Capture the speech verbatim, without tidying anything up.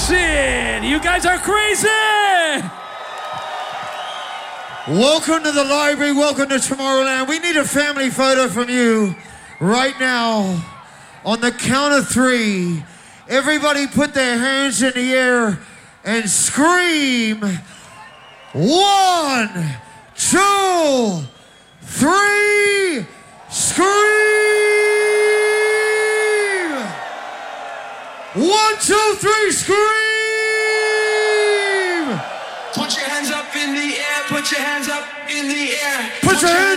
Shit, you guys are crazy! Welcome to the library, welcome to Tomorrowland. We need a family photo from you right now. On the count of three, everybody put their hands in the air and scream. One, two, three, scream! One, two, three, scream! Put your hands up in the air, put your hands up in the air. Put your hands